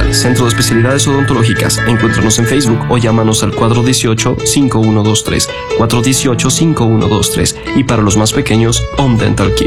Dental, Centro de Especialidades Odontológicas. Encuéntranos en Facebook o llámanos al 418-5123, 418-5123. Y para los más pequeños, Home Dental Kit.